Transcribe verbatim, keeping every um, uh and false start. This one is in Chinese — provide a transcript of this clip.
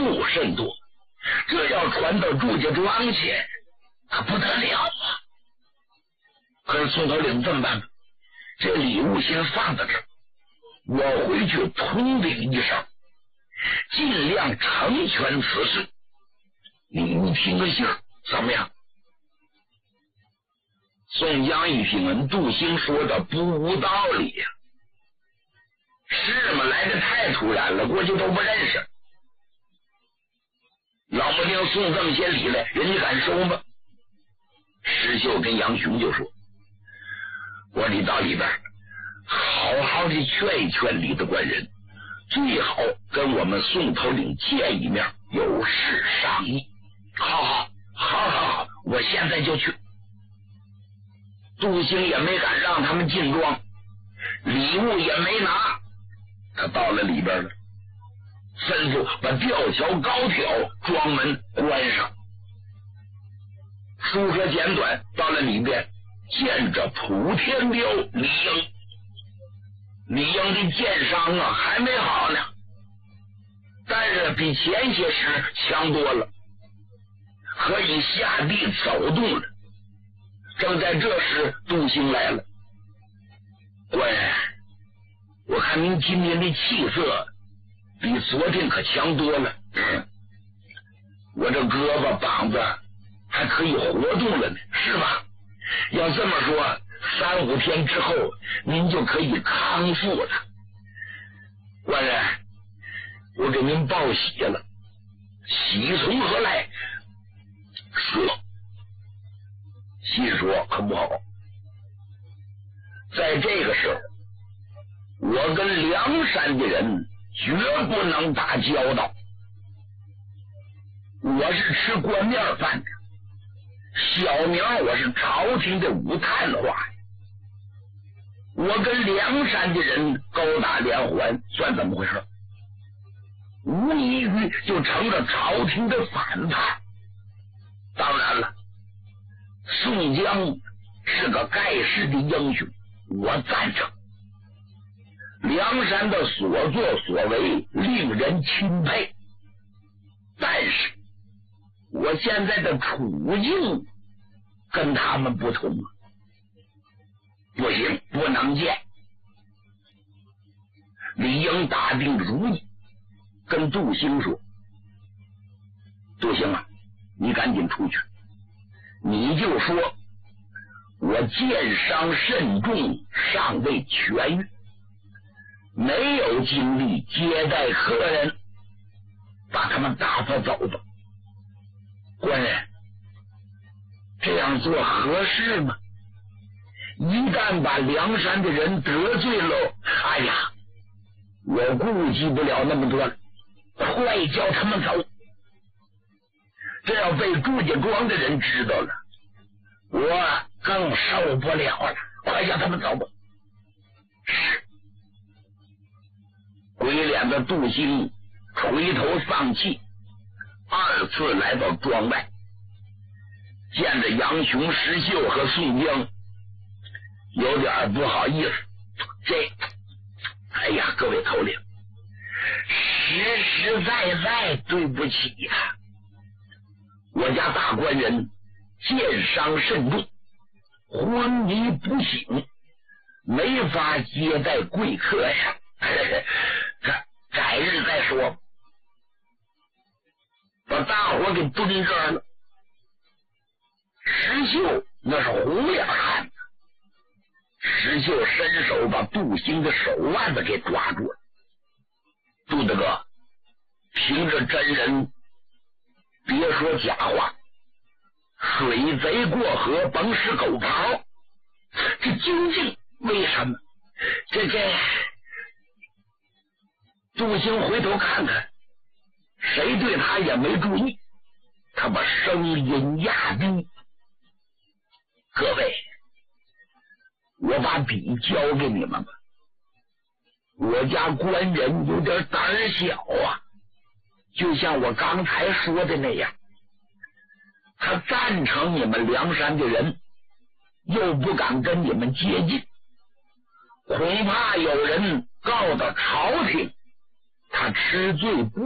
目甚多，这要传到祝家庄去，可不得了啊！可是宋头领怎么办？这礼物先放在这儿，我回去通禀一声，尽量成全此事。你你听个信儿怎么样？宋江一听，杜兴说的不无道理呀、啊。是吗？来的太突然了，过去都不认识。老母亲送这么些礼来，人家敢收吗？石秀跟杨雄就说：“我你到里边好好的劝一劝里的官人，最好跟我们宋头领见一面，有事商议。”好好好好好，我现在就去。杜兴也没敢让他们进庄，礼物也没拿，他到了里边了，吩咐把吊桥高挑，庄门关上。书说简短，到了里边，见着普天彪李应。李应的剑伤啊还没好呢，但是比前些时强多了，可以下地走动了。正在这时，杜兴来了。官人，我看您今天的气色比昨天可强多了。嗯，我这胳膊膀子还可以活动了呢，是吧？要这么说，三五天之后您就可以康复了。官人，我给您报喜了。喜从何来？说，细说可不好。在这个时候，我跟梁山的人绝不能打交道。我是吃官面饭的，小名我是朝廷的武探花。我跟梁山的人勾打连环，算怎么回事？无异于就成了朝廷的反派。当然了，宋江是个盖世的英雄，我赞成。梁山的所作所为令人钦佩，但是我现在的处境跟他们不同，不行，不能见。李应打定主意，跟杜兴说：“杜兴啊，你赶紧出去，你就说我箭伤甚重，尚未痊愈，没有精力接待客人，把他们打发走吧。”官人，这样做合适吗？一旦把梁山的人得罪了，哎呀，我顾及不了那么多了，快叫他们走。这要被祝家庄的人知道了，我更受不了了，快叫他们走吧。是。鬼脸的杜兴垂头丧气，二次来到庄外，见着杨雄、石秀和宋江，有点不好意思。这，哎呀，各位头领，实实在在对不起呀、啊！我家大官人箭伤甚重，昏迷不醒，没法接待贵客呀。改改日再说，把大伙给蹲这儿了。石秀那是红脸汉子，石秀伸手把杜兴的手腕子给抓住了。杜大哥，凭着真人别说假话，水贼过河甭是狗刨，这究竟为什么？这这杜兴回头看看，谁对他也没注意，他把声音压低：“各位，我把笔交给你们吧。我家官人有点胆小啊，就像我刚才说的那样，他赞成你们梁山的人，又不敢跟你们接近，恐怕有人告到朝廷，他吃罪不